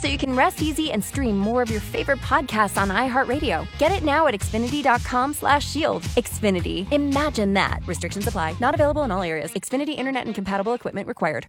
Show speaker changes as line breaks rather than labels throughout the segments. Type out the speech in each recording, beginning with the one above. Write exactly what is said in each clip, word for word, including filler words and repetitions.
so you can rest easy and stream more of your favorite podcasts on iHeartRadio. Get it now at Xfinity.com slash shield. Xfinity. Imagine that. Restrictions apply. Not available in all areas. Xfinity Internet and compatible equipment required.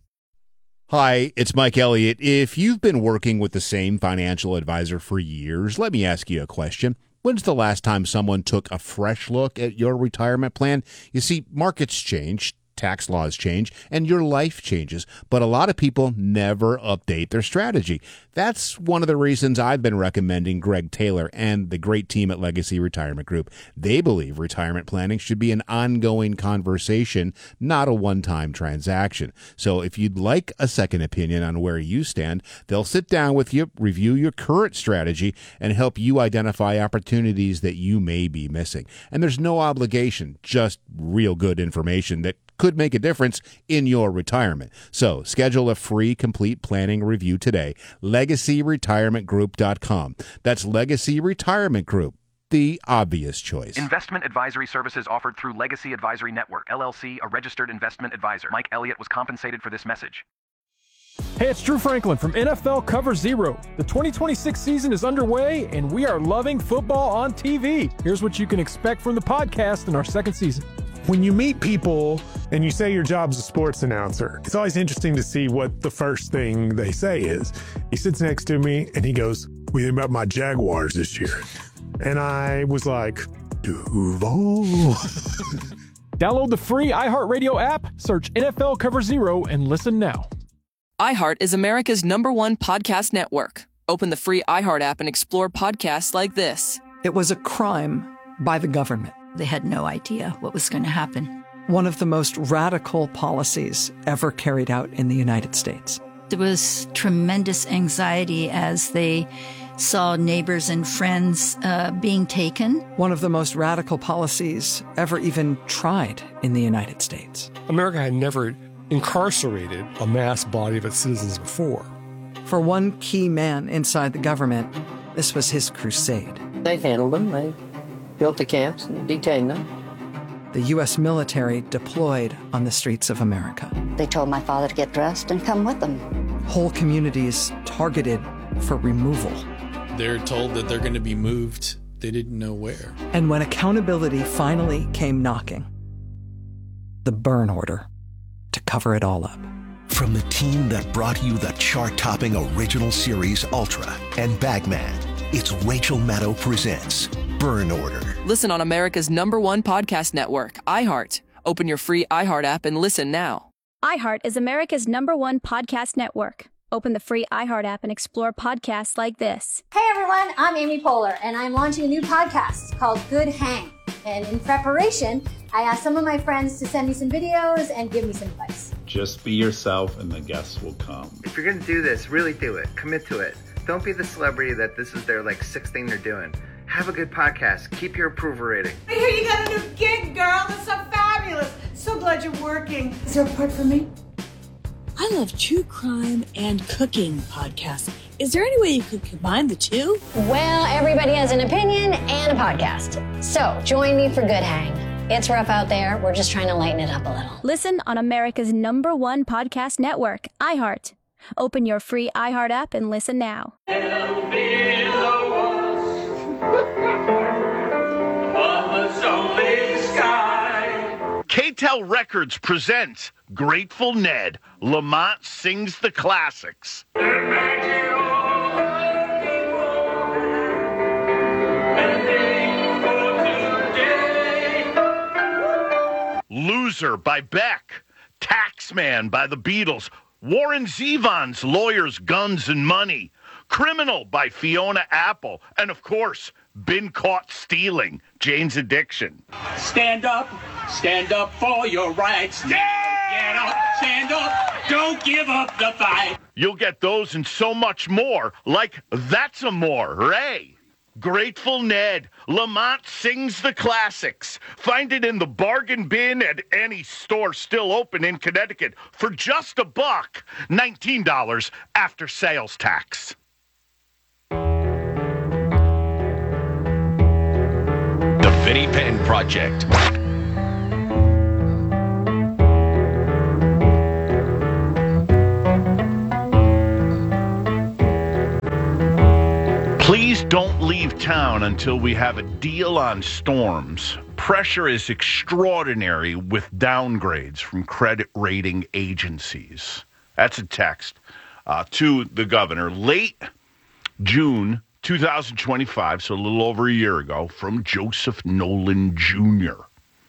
Hi, it's Mike Elliott. If you've been working with the same financial advisor for years, let me ask you a question. When's the last time someone took a fresh look at your retirement plan? You see, markets change, tax laws change, and your life changes, but a lot of people never update their strategy. That's one of the reasons I've been recommending Greg Taylor and the great team at Legacy Retirement Group. They believe retirement planning should be an ongoing conversation, not a one-time transaction. So if you'd like a second opinion on where you stand, they'll sit down with you, review your current strategy, and help you identify opportunities that you may be missing. And there's no obligation, just real good information that could make a difference in your retirement. So schedule a free complete planning review today. legacy retirement group dot com. That's Legacy Retirement Group, the obvious choice.
Investment advisory services offered through Legacy Advisory Network, L L C, a registered investment advisor. Mike Elliott was compensated for this message.
Hey, it's Drew Franklin from N F L Cover Zero. The twenty twenty-six season is underway, and we are loving football on T V. Here's what you can expect from the podcast in our second season.
When you meet people and you say your job's a sports announcer, it's always interesting to see what the first thing they say is. He sits next to me and he goes, "What do you think about my Jaguars this year?" And I was like, Duval.
Download the free iHeartRadio app, search N F L Cover Zero, and listen now.
iHeart is America's number one podcast network. Open the free iHeart app and explore podcasts like this.
It was a crime by the government.
They had no idea what was going to happen.
One of the most radical policies ever carried out in the United States.
There was tremendous anxiety as they saw neighbors and friends uh, being taken.
One of the most radical policies ever even tried in the United States.
America had never incarcerated a mass body of its citizens before.
For one key man inside the government, this was his crusade.
They handled them. They built the camps and detained them.
The U S military deployed on the streets of America.
They told my father to get dressed and come with them.
Whole communities targeted for removal.
They're told that they're going to be moved. They didn't know where.
And when accountability finally came knocking, the burn order to cover it all up.
From the team that brought you the chart-topping original series Ultra and Bagman, it's Rachel Maddow presents Burn Order.
Listen on America's number one podcast network, iHeart. Open your free iHeart app and listen now.
iHeart is America's number one podcast network. Open the free iHeart app and explore podcasts like this.
Hey everyone, I'm Amy Poehler, and I'm launching a new podcast called Good Hang. And in preparation, I asked some of my friends to send me some videos and give me some advice.
Just be yourself and the guests will come.
If you're going to do this, really do it. Commit to it. Don't be the celebrity that this is their like sixth thing they're doing. Have a good podcast. Keep your approval rating.
I hear you got a new gig, girl. That's so fabulous. So glad you're working. Is there a part for me?
I love true crime and cooking podcasts. Is there any way you could combine the two?
Well, everybody has an opinion and a podcast. So join me for Good Hang. It's rough out there. We're just trying to lighten it up a little.
Listen on America's number one podcast network, iHeart. Open your free iHeart app and listen now.
K-Tel Records presents Grateful Ned. Lamont sings the classics. Loser by Beck. Taxman by the Beatles. Warren Zevon's Lawyers, Guns, and Money. Criminal by Fiona Apple. And, of course, Been Caught Stealing, Jane's Addiction.
Stand up, stand up for your rights. Yeah! Get up, stand up, don't give up the fight.
You'll get those and so much more, like That's Amore, Ray. Grateful Ned, Lamont sings the classics. Find it in the bargain bin at any store still open in Connecticut for just a buck. nineteen dollars after sales tax.
The Vinnie Penn Project.
Please don't leave town until we have a deal on storms. Pressure is extraordinary with downgrades from credit rating agencies. That's a text uh, to the governor. Late June two thousand twenty-five, so a little over a year ago, from Joseph Nolan Junior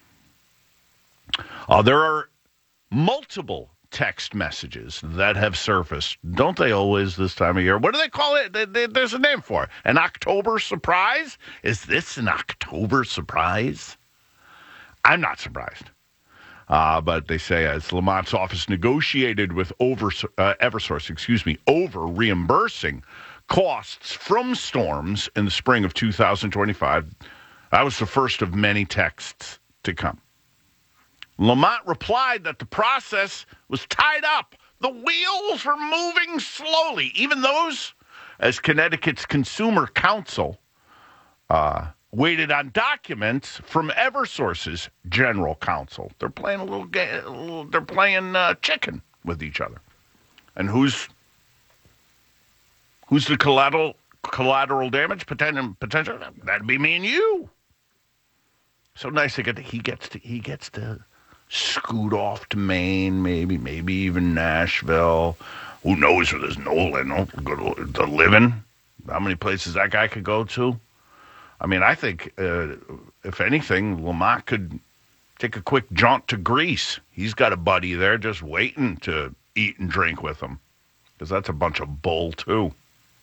Uh, there are multiple text messages that have surfaced. Don't they always this time of year? What do they call it? They, they, there's a name for it. An October surprise? Is this an October surprise? I'm not surprised. Uh, but they say as Lamont's office negotiated with over, uh, Eversource, excuse me, over reimbursing costs from storms in the spring of two thousand twenty-five, that was the first of many texts to come. Lamont replied that the process was tied up. The wheels were moving slowly. Even those, as Connecticut's Consumer Council uh, waited on documents from Eversource's general counsel. They're playing a little game. They're playing uh, chicken with each other. And who's who's the collateral collateral damage potential? Potential that'd be me and you. So nice to get. To, he gets to. He gets to. Scoot off to Maine, maybe, maybe even Nashville. Who knows where there's Nolan? Oh, go to, to living. How many places that guy could go to? I mean, I think, uh, if anything, Lamont could take a quick jaunt to Greece. He's got a buddy there just waiting to eat and drink with him. Because that's a bunch of bull, too.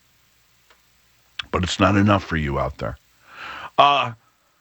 But it's not enough for you out there. Uh...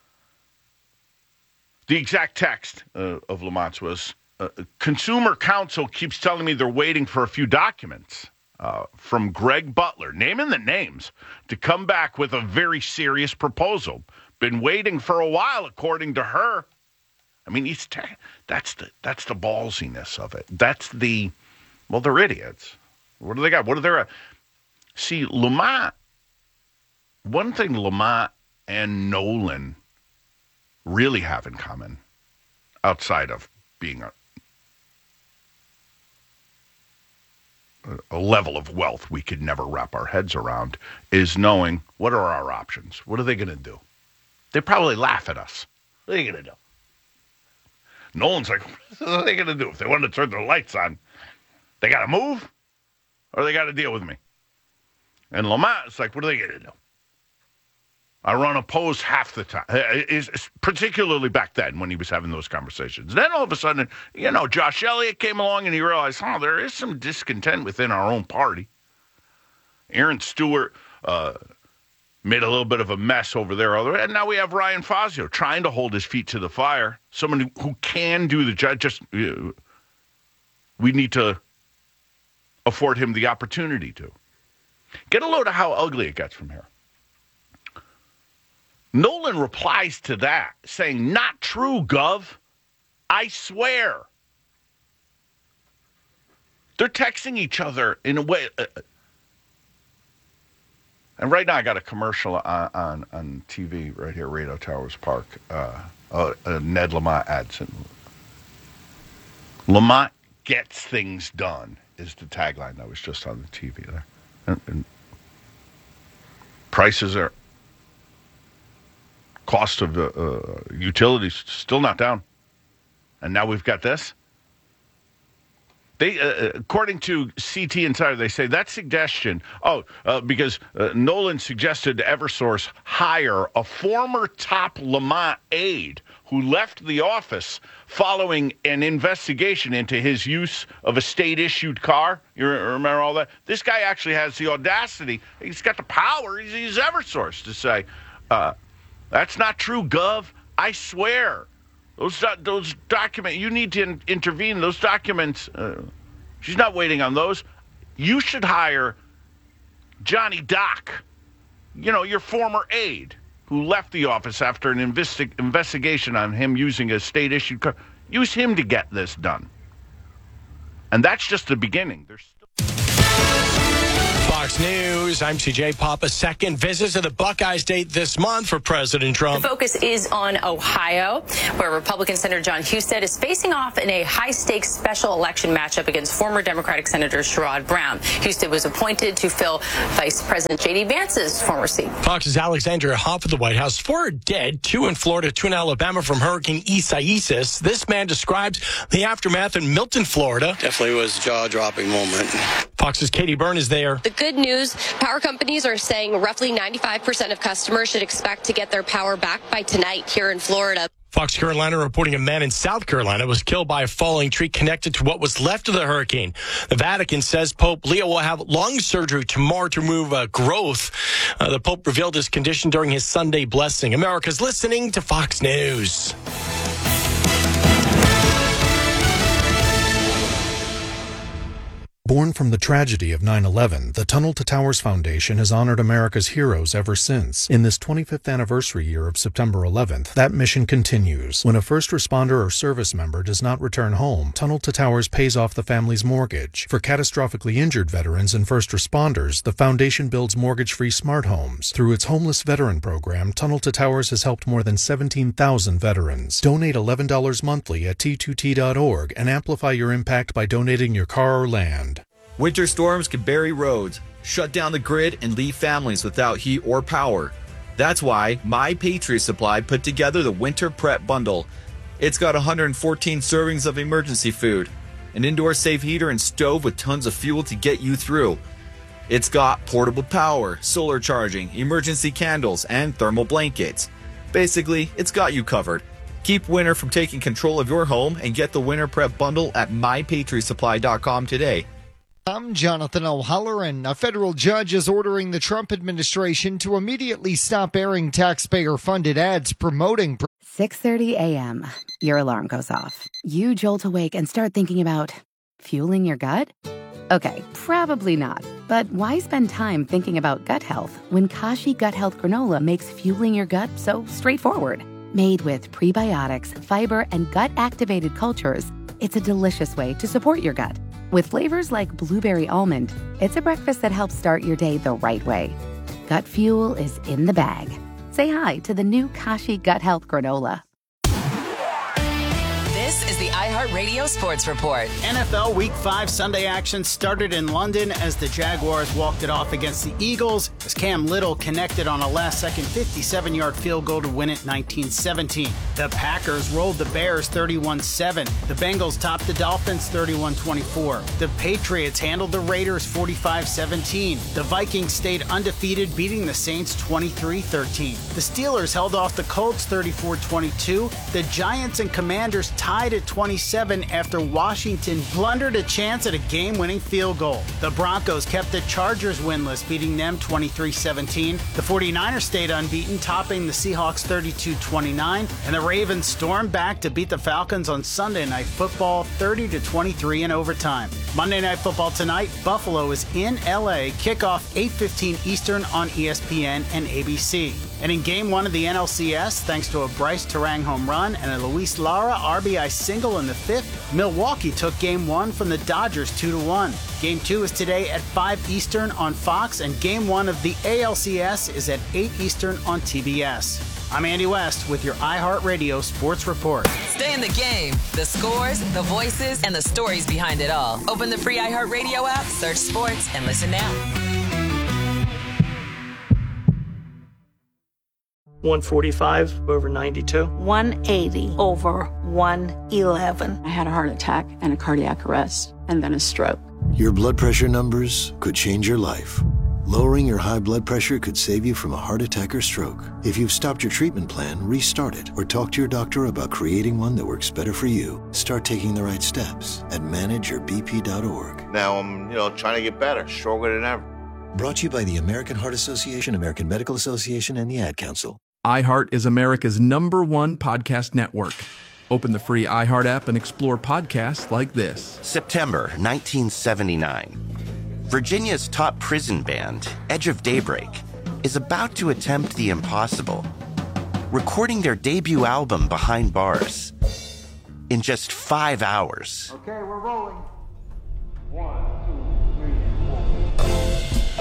The exact text uh, of Lamont's was, uh, Consumer Counsel keeps telling me they're waiting for a few documents uh, from Greg Butler, naming the names, to come back with a very serious proposal. Been waiting for a while, according to her. I mean, he's te- that's the that's the ballsiness of it. That's the, well, they're idiots. What do they got? What are their, uh, see, Lamont, one thing Lamont and Nolan really have in common, outside of being a, a level of wealth we could never wrap our heads around, is knowing what are our options. What are they going to do? They probably laugh at us. What are they going to do? Nolan's like, what are they going to do? If they want to turn their lights on, they got to move or they got to deal with me. And Lamont's like, what are they going to do? I run opposed half the time, is particularly back then when he was having those conversations. Then all of a sudden, you know, Josh Elliott came along and he realized, oh, there is some discontent within our own party. Aaron Stewart uh, made a little bit of a mess over there. And now we have Ryan Fazio trying to hold his feet to the fire. Someone who, who can do the job. Just, uh, we need to afford him the opportunity to. Get a load of how ugly it gets from here. Nolan replies to that, saying, not true, Gov. I swear. They're texting each other in a way. Uh, and right now I got a commercial on, on, on T V right here, Radio Towers Park. Uh, uh, uh, Ned Lamont ads. Lamont gets things done is the tagline that was just on the T V there. And, and prices are... Cost of uh, uh, utilities still not down. And now we've got this. They, uh, according to C T Insider, they say that suggestion, oh, uh, because uh, Nolan suggested Eversource hire a former top Lamont aide who left the office following an investigation into his use of a state-issued car. You remember all that? This guy actually has the audacity. He's got the power. He's, he's Eversource to say, uh, that's not true, Gov. I swear. Those those documents, you need to in, intervene. Those documents, uh, she's not waiting on those. You should hire Johnny Dock, you know, your former aide who left the office after an investi- investigation on him using a state-issued car. Use him to get this done. And that's just the beginning. There's still-
Fox News, I'm C J Papa. Second visit to the Buckeyes date this month for President Trump.
The focus is on Ohio, where Republican Senator John Husted is facing off in a high-stakes special election matchup against former Democratic Senator Sherrod Brown. Husted was appointed to fill Vice President J D Vance's former seat.
Fox's Alexandria Hoff at the White House. Four are dead, two in Florida, two in Alabama from Hurricane Isaias. This man describes the aftermath in Milton, Florida.
Definitely was a jaw-dropping moment.
Fox's Katie Byrne is there.
The good news, power companies are saying roughly ninety-five percent of customers should expect to get their power back by tonight here in Florida.
Fox Carolina reporting a man in South Carolina was killed by a falling tree connected to what was left of the hurricane. The Vatican says Pope Leo will have lung surgery tomorrow to remove uh, growth. Uh, the Pope revealed his condition during his Sunday blessing. America's listening to Fox News.
Born from the tragedy of nine eleven, the Tunnel to Towers Foundation has honored America's heroes ever since. In this twenty-fifth anniversary year of September eleventh, that mission continues. When a first responder or service member does not return home, Tunnel to Towers pays off the family's mortgage. For catastrophically injured veterans and first responders, the foundation builds mortgage-free smart homes. Through its Homeless Veteran Program, Tunnel to Towers has helped more than seventeen thousand veterans. Donate eleven dollars monthly at T two T dot org and amplify your impact by donating your car or land.
Winter storms can bury roads, shut down the grid, and leave families without heat or power. That's why My Patriot Supply put together the Winter Prep Bundle. It's got one hundred fourteen servings of emergency food, an indoor safe heater and stove with tons of fuel to get you through. It's got portable power, solar charging, emergency candles, and thermal blankets. Basically, it's got you covered. Keep winter from taking control of your home and get the Winter Prep Bundle at my patriot supply dot com today.
I'm Jonathan O'Halloran. A federal judge is ordering the Trump administration to immediately stop airing taxpayer-funded ads promoting...
six thirty a.m. Your alarm goes off. You jolt awake and start thinking about fueling your gut? Okay, probably not. But why spend time thinking about gut health when Kashi Gut Health Granola makes fueling your gut so straightforward? Made with prebiotics, fiber, and gut-activated cultures, it's a delicious way to support your gut. With flavors like blueberry almond, it's a breakfast that helps start your day the right way. Gut fuel is in the bag. Say hi to the new Kashi Gut Health Granola.
This is the iHeartRadio Sports Report.
N F L Week five Sunday action started in London as the Jaguars walked it off against the Eagles as Cam Little connected on a last-second fifty-seven-yard field goal to win it nineteen seventeen. The Packers rolled the Bears thirty-one seven. The Bengals topped the Dolphins thirty-one twenty-four. The Patriots handled the Raiders forty-five seventeen. The Vikings stayed undefeated, beating the Saints twenty-three thirteen. The Steelers held off the Colts thirty-four twenty-two. The Giants and Commanders tied at twenty-seven after Washington blundered a chance at a game-winning field goal. The Broncos kept the Chargers winless, beating them twenty-three seventeen. The 49ers stayed unbeaten, topping the Seahawks thirty-two twenty-nine. And the Ravens stormed back to beat the Falcons on Sunday Night Football thirty to twenty-three in overtime. Monday Night Football tonight, Buffalo is in L A. Kickoff eight fifteen Eastern on E S P N and A B C. And in Game one of the N L C S, thanks to a Bryce Terang home run and a Luis Lara R B I single in the fifth, Milwaukee took Game one from the Dodgers two to one. Game two is today at five Eastern on Fox, and Game one of the A L C S is at eight Eastern on T B S. I'm Andy West with your iHeartRadio Sports Report.
Stay in the game. The scores, the voices, and the stories behind it all. Open the free iHeartRadio app, search sports, and listen now.
one forty-five over ninety-two.
one eighty over one eleven. I had a heart attack and a cardiac arrest and then a stroke.
Your blood pressure numbers could change your life. Lowering your high blood pressure could save you from a heart attack or stroke. If you've stopped your treatment plan, restart it or talk to your doctor about creating one that works better for you. Start taking the right steps at manage your b p dot org.
Now I'm, you know, trying to get better, stronger than ever.
Brought to you by the American Heart Association, American Medical Association, and the Ad Council.
iHeart is America's number one podcast network. Open the free iHeart app and explore podcasts like this.
September nineteen seventy-nine. Virginia's top prison band, Edge of Daybreak, is about to attempt the impossible, recording their debut album Behind Bars in just five hours.
Okay, we're rolling. One, two, three, four.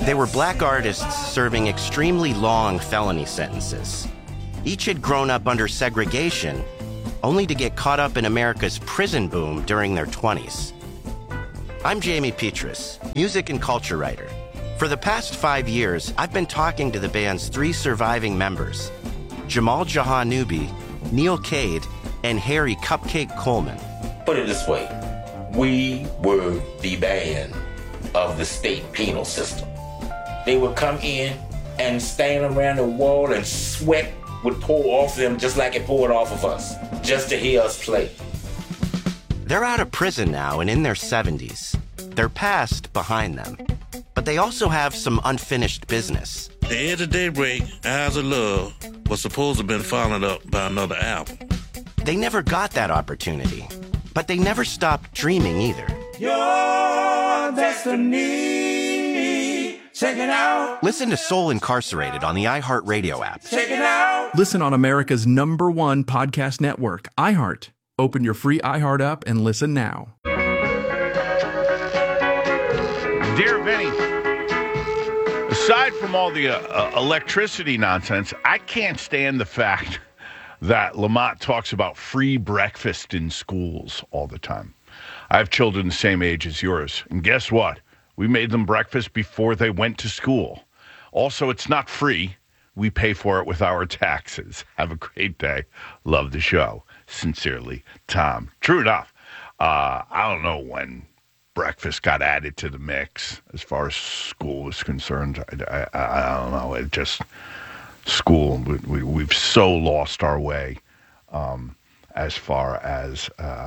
They were black artists serving extremely long felony sentences. Each had grown up under segregation, only to get caught up in America's prison boom during their twenties. I'm Jamie Petrus, music and culture writer. For the past five years, I've been talking to the band's three surviving members, Jamal Jahanubi, Neil Cade, and Harry Cupcake Coleman.
Put it this way, we were the band of the state penal system. They would come in and stand around the wall and sweat would pour off them just like it poured off of us, just to hear us play.
They're out of prison now and in their seventies. Their past behind them. But they also have some unfinished business.
The Edge of Daybreak, Eyes of Love, was supposed to have been followed up by another album.
They never got that opportunity, but they never stopped dreaming either.
Your destiny, check it out.
Listen to Soul Incarcerated on the iHeartRadio app.
Check it out.
Listen on America's number one podcast network, iHeart. Open your free iHeart app and listen now.
Dear Vinny, aside from all the uh, uh, electricity nonsense, I can't stand the fact that Lamont talks about free breakfast in schools all the time. I have children the same age as yours, and guess what? We made them breakfast before they went to school. Also, it's not free. We pay for it with our taxes. Have a great day. Love the show. Sincerely, Tom. True enough. Uh, I don't know when breakfast got added to the mix as far as school is concerned. I, I, I don't know. It just... School, we, we, we've so lost our way um, as far as uh,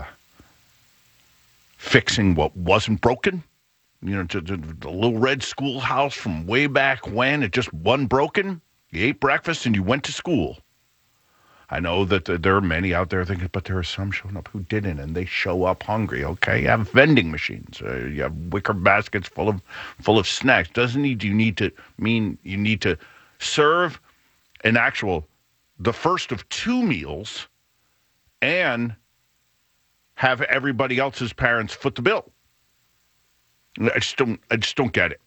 fixing what wasn't broken. You know, to, to, the little red schoolhouse from way back when, it just wasn't broken. You ate breakfast and you went to school. I know that there are many out there thinking, but there are some showing up who didn't, and they show up hungry. Okay, you have vending machines. Uh, you have wicker baskets full of full of snacks. Doesn't need you need to mean you need to serve an actual, the first of two meals, and have everybody else's parents foot the bill. I just don't, I just don't get it.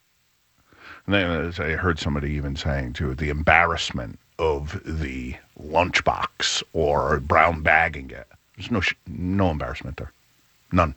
And then as I heard somebody even saying too, the embarrassment of the lunchbox or brown bagging it. There's no, no embarrassment there, none.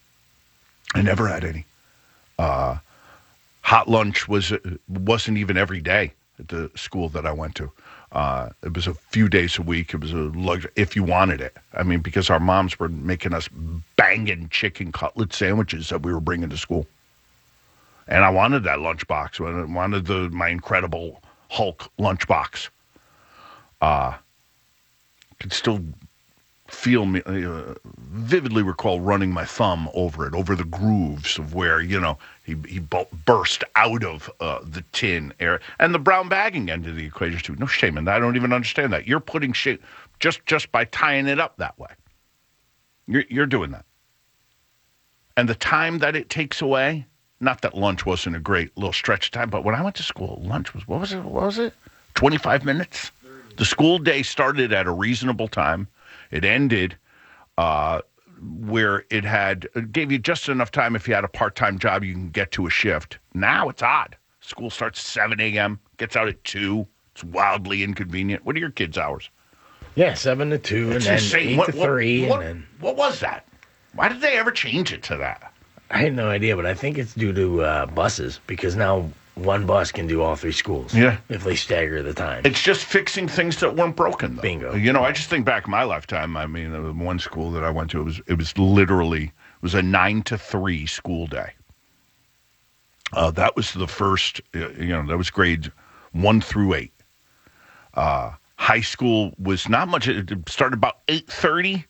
I never had any. Uh, hot lunch was wasn't even every day at the school that I went to. Uh, it was a few days a week. It was a luxury if you wanted it. I mean, because our moms were making us banging chicken cutlet sandwiches that we were bringing to school. And I wanted that lunchbox. I wanted the my Incredible Hulk lunchbox. Uh, could still feel me, uh, vividly recall running my thumb over it, over the grooves of where, you know, he he burst out of uh, the tin area. And the brown bagging end of the equation, too. No shame in that. I don't even understand that. You're putting shit just, just by tying it up that way. You're, you're doing that. And the time that it takes away, not that lunch wasn't a great little stretch of time, but when I went to school, lunch was, what was it? What was it? twenty-five minutes? The school day started at a reasonable time. It ended uh, where it had it gave you just enough time if you had a part-time job you can get to a shift. Now it's odd. School starts at seven a.m., gets out at two. It's wildly inconvenient. What are your kids' hours?
Yeah, seven to two,
It's
and then
insane.
eight
What-
to
what-
three,
what-
and then
What was that? Why did they ever change it to that?
I had no idea, but I think it's due to uh, buses because now one bus can do all three schools.
Yeah.
if they stagger the time.
It's just fixing things that weren't broken, though.
Bingo.
You know, I just think back in my lifetime. I mean, uh, one school that I went to, it was it was literally it was a nine to three school day. Uh, that was the first. uh, You know, that was grades one through eight. Uh, high school was not much. It started about eight thirty,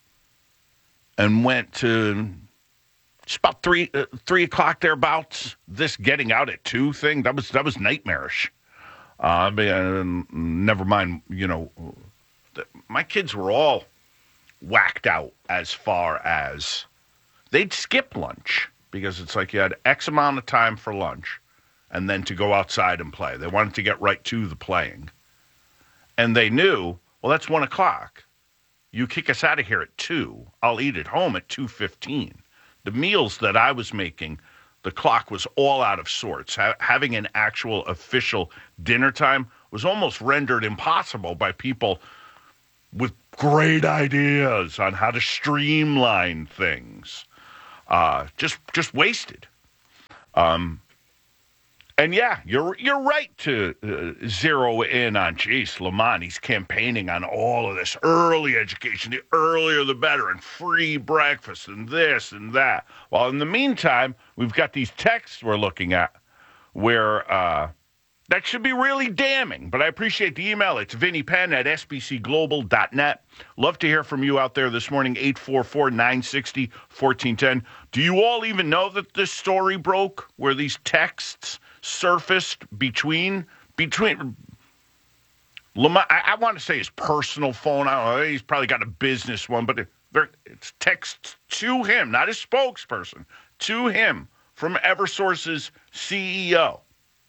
and went to. It's about three uh, three o'clock thereabouts. This getting out at two thing that was that was nightmarish. Uh, but, uh, never mind. You know, the, my kids were all whacked out as far as they'd skip lunch because it's like you had X amount of time for lunch, and then to go outside and play. They wanted to get right to the playing, and they knew well that's one o'clock. You kick us out of here at two. I'll eat at home at two fifteen. The meals that I was making the clock was all out of sorts. Ha- having an actual official dinner time was almost rendered impossible by people with great ideas on how to streamline things. Uh, just just wasted. Um, and yeah, you're you're right to uh, zero in on, geez, Lamont, he's campaigning on all of this early education, the earlier the better, and free breakfast, and this and that. Well, in the meantime, we've got these texts we're looking at where uh, that should be really damning. But I appreciate the email. It's Vinny Penn at S B C global dot net. Love to hear from you out there this morning, eight four four, nine six zero, one four one zero. Do you all even know that this story broke, where these texts surfaced between, between Lamont, I, I want to say his personal phone. I don't know, he's probably got a business one, but it, it's texts to him, not his spokesperson, to him from Eversource's C E O.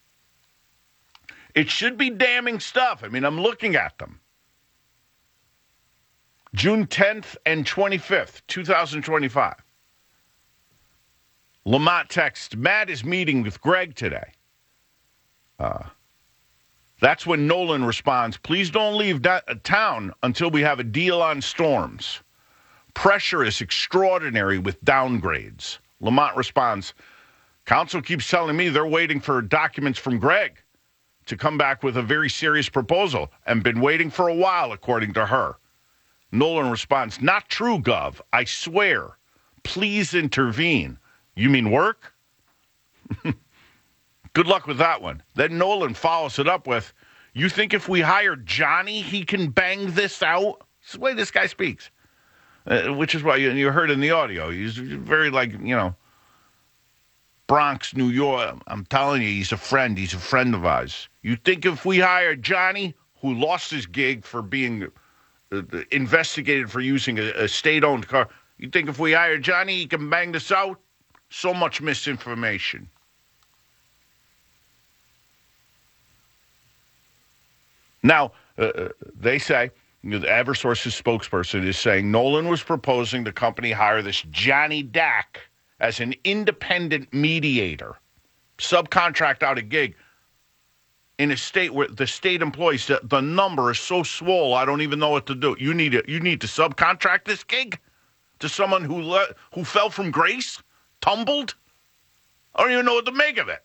It should be damning stuff. I mean, I'm looking at them. June tenth and twenty-fifth, twenty twenty-five. Lamont texts, Matt is meeting with Greg today. Uh, that's when Nolan responds, please don't leave da- town until we have a deal on storms. Pressure is extraordinary with downgrades. Lamont responds, council keeps telling me they're waiting for documents from Greg to come back with a very serious proposal and been waiting for a while, according to her. Nolan responds, not true, Gov. I swear. Please intervene. You mean work? Good luck with that one. Then Nolan follows it up with, you think if we hire Johnny, he can bang this out? It's the way this guy speaks, uh, which is why you, you heard in the audio. He's very like, you know, Bronx, New York. I'm telling you, he's a friend. He's a friend of ours. You think if we hire Johnny, who lost his gig for being uh, investigated for using a, a state-owned car, you think if we hire Johnny, he can bang this out? So much misinformation. Now, uh, they say, you know, the Eversource's spokesperson is saying Nolan was proposing the company hire this Johnny Dack as an independent mediator, subcontract out a gig in a state where the state employees, the, the number is so swole, I don't even know what to do. You need to, you need to subcontract this gig to someone who le- who fell from grace, tumbled? I don't even know what to make of it.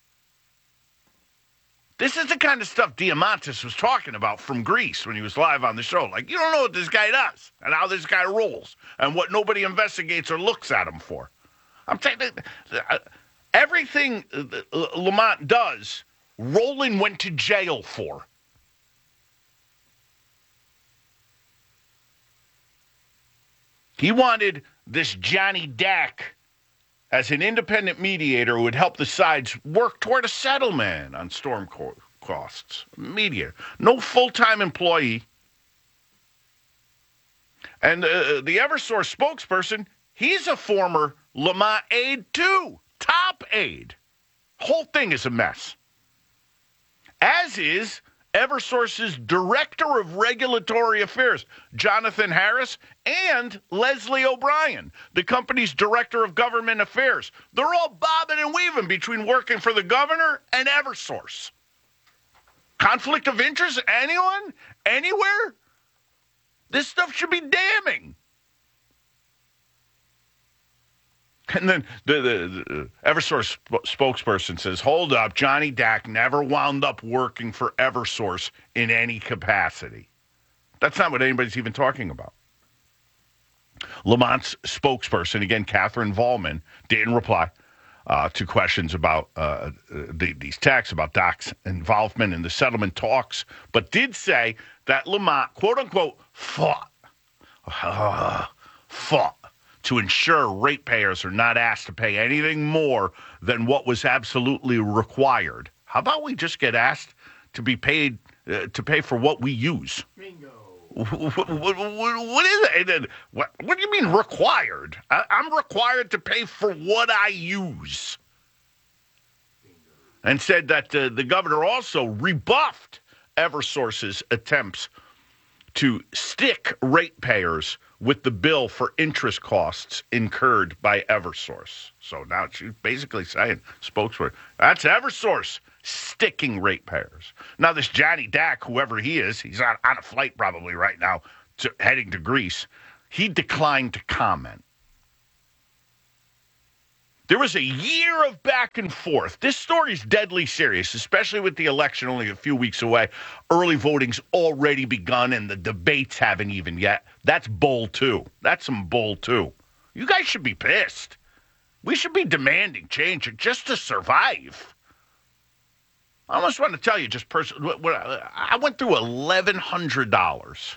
This is the kind of stuff Diamandis was talking about from Greece when he was live on the show. Like, you don't know what this guy does and how this guy rolls and what nobody investigates or looks at him for. I'm saying that everything Lamont does, Roland went to jail for. He wanted this Johnny Dack as an independent mediator who would help the sides work toward a settlement on storm co- costs. Mediator. No full-time employee. And uh, the Eversource spokesperson, he's a former Lamont aide too. Top aide. Whole thing is a mess. As is Eversource's Director of Regulatory Affairs, Jonathan Harris, and Leslie O'Brien, the company's Director of Government Affairs. They're all bobbing and weaving between working for the governor and Eversource. Conflict of interest? Anyone? Anywhere? This stuff should be damning. And then the, the, the Eversource sp- spokesperson says, hold up, Johnny Dack never wound up working for Eversource in any capacity. That's not what anybody's even talking about. Lamont's spokesperson, again, Catherine Vollman, didn't reply uh, to questions about uh, the, these texts, about Dack's involvement in the settlement talks, but did say that Lamont, quote unquote, fought, uh, fought, to ensure ratepayers are not asked to pay anything more than what was absolutely required. How about we just get asked to be paid, uh, to pay for what we use? Bingo. What, what, what, what is it? What, what do you mean required? I, I'm required to pay for what I use. Bingo. And said that uh, the governor also rebuffed Eversource's attempts to stick ratepayers with the bill for interest costs incurred by Eversource. So now she's basically saying, spokesperson, that's Eversource sticking ratepayers. Now this Johnny Dack, whoever he is, he's on, on a flight probably right now to, heading to Greece. He declined to comment. There was a year of back and forth. This story is deadly serious, especially with the election only a few weeks away. Early voting's already begun, and the debates haven't even yet. That's bull, too. That's some bull, too. You guys should be pissed. We should be demanding change just to survive. I almost want to tell you just personally, I went through eleven hundred dollars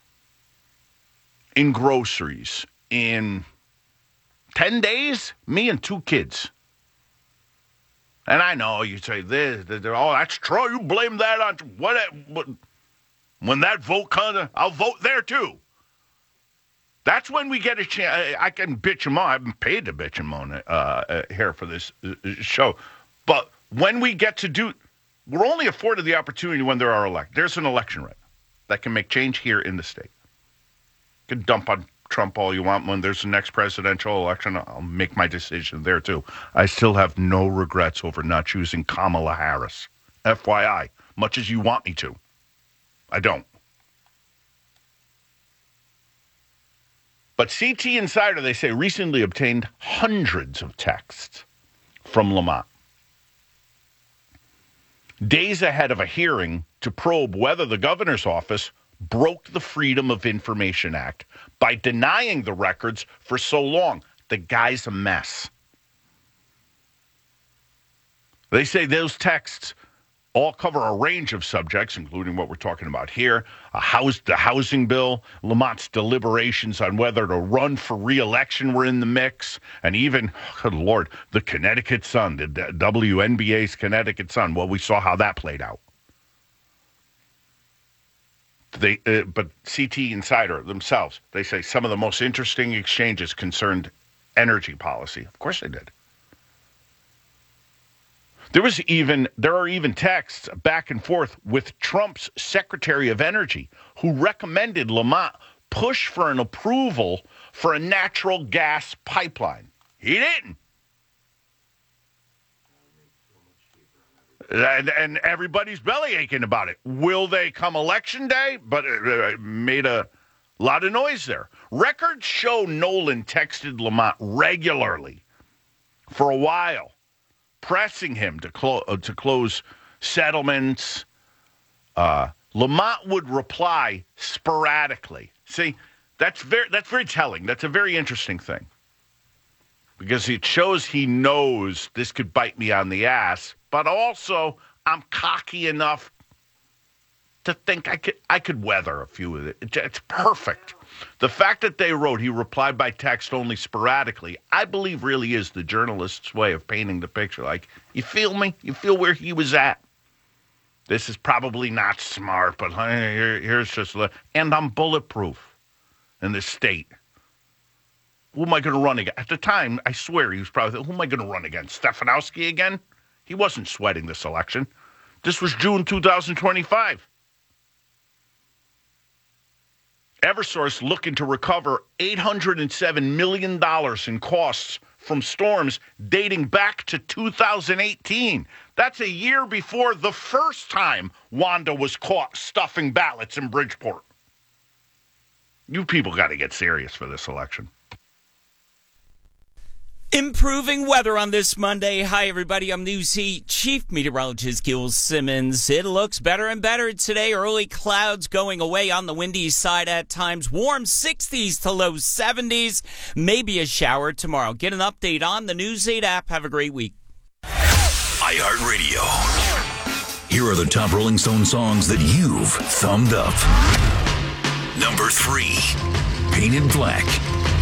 in groceries in ten days, me and two kids. And I know you say this, oh, that's true. You blame that on what? When that vote comes, I'll vote there too. That's when we get a chance. I can bitch them on. I've been paid to bitch them on uh, uh, here for this uh, show. But when we get to do, we're only afforded the opportunity when there are elections. There's an election right now that can make change here in the state. You can dump on Trump all you want. When there's the next presidential election, I'll make my decision there too. I still have no regrets over not choosing Kamala Harris. F Y I, much as you want me to. I don't. But C T Insider, they say, recently obtained hundreds of texts from Lamont, days ahead of a hearing to probe whether the governor's office broke the Freedom of Information Act by denying the records for so long. The guy's a mess. They say those texts all cover a range of subjects, including what we're talking about here, a house, the housing bill, Lamont's deliberations on whether to run for re-election were in the mix, and even, good Lord, the Connecticut Sun, the W N B A's Connecticut Sun. Well, we saw how that played out. They, uh, but C T Insider themselves, they say some of the most interesting exchanges concerned energy policy. Of course they did. There was even there are even texts back and forth with Trump's Secretary of Energy, who recommended Lamont push for an approval for a natural gas pipeline. He didn't. And, and everybody's belly aching about it. Will they come election day? But it made a lot of noise there. Records show Nolan texted Lamont regularly for a while, pressing him to, clo- uh, to close settlements. Uh, Lamont would reply sporadically. See, that's very that's very telling. That's a very interesting thing, because it shows he knows this could bite me on the ass, but also I'm cocky enough to think I could I could weather a few of it. It's perfect. The fact that they wrote he replied by text only sporadically, I believe really is the journalist's way of painting the picture. Like, you feel me? You feel where he was at? This is probably not smart, but here, here's just, and I'm bulletproof in this state. Who am I going to run against? At the time, I swear he was probably, who am I going to run against? Stefanowski again? He wasn't sweating this election. This was June two thousand twenty-five. Eversource looking to recover eight hundred seven million dollars in costs from storms dating back to two thousand eighteen. That's a year before the first time Wanda was caught stuffing ballots in Bridgeport. You people got to get serious for this election.
Improving weather on this Monday. Hi, everybody. I'm News Heat Chief Meteorologist Gil Simmons. It looks better and better today. Early clouds going away on the windy side at times. Warm sixties to low seventies. Maybe a shower tomorrow. Get an update on the News eight app. Have a great week.
iHeartRadio. Here are the top Rolling Stone songs that you've thumbed up. Number three, Painted Black.